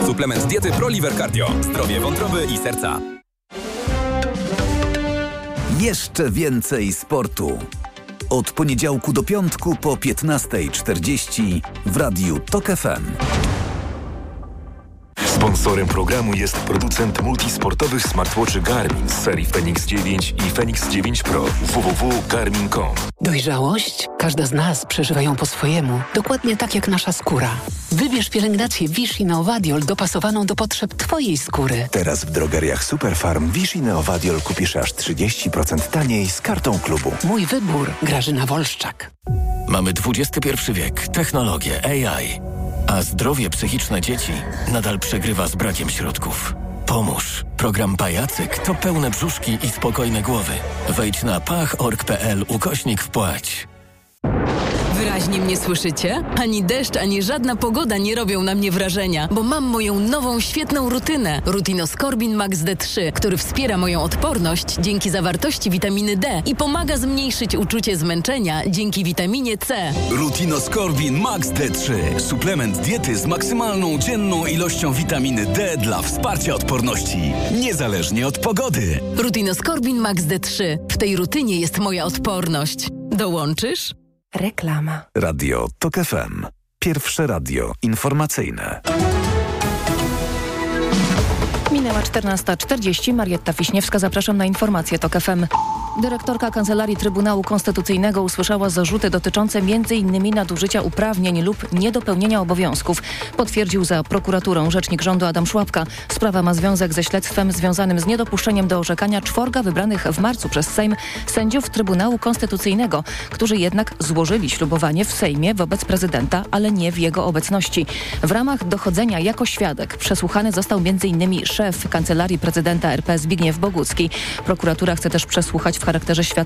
Suplement diety ProLiver Cardio. Zdrowie wątroby i serca. Jeszcze więcej sportu. Od poniedziałku do piątku po 15:40 w Radiu TOK FM. Sponsorem programu jest producent multisportowych smartwatchy Garmin z serii Fenix 9 i Fenix 9 Pro. www.garmin.com. Dojrzałość? Każda z nas przeżywa ją po swojemu. Dokładnie tak jak nasza skóra. Wybierz pielęgnację Vichy Neovadiol dopasowaną do potrzeb Twojej skóry. Teraz w drogeriach Superfarm Vichy Neovadiol kupisz aż 30% taniej z kartą klubu. Mój wybór. Grażyna Wolszczak. Mamy XXI wiek, technologię, AI. A zdrowie psychiczne dzieci nadal przegrywa z brakiem środków. Pomóż. Program Pajacyk to pełne brzuszki i spokojne głowy. Wejdź na pach.org.pl/wpłać. Wyraźnie mnie słyszycie? Ani deszcz, ani żadna pogoda nie robią na mnie wrażenia, bo mam moją nową, świetną rutynę. Rutinoskorbin Max D3, który wspiera moją odporność dzięki zawartości witaminy D i pomaga zmniejszyć uczucie zmęczenia dzięki witaminie C. Rutinoskorbin Max D3. Suplement diety z maksymalną dzienną ilością witaminy D dla wsparcia odporności. Niezależnie od pogody. Rutinoskorbin Max D3. W tej rutynie jest moja odporność. Dołączysz? Reklama. Radio TOK FM. Pierwsze radio informacyjne. Minęła 14:40. Marietta Wiśniewska, zapraszam na informacje TOK FM. Dyrektorka Kancelarii Trybunału Konstytucyjnego usłyszała zarzuty dotyczące m.in. nadużycia uprawnień lub niedopełnienia obowiązków. Potwierdził za prokuraturą rzecznik rządu Adam Szłapka. Sprawa ma związek ze śledztwem związanym z niedopuszczeniem do orzekania 4 wybranych w marcu przez Sejm sędziów Trybunału Konstytucyjnego, którzy jednak złożyli ślubowanie w Sejmie wobec prezydenta, ale nie w jego obecności. W ramach dochodzenia jako świadek przesłuchany został m.in. szef Kancelarii Prezydenta RP Zbigniew Bogucki. Prokuratura chce też przesłuchać w charakterze świadka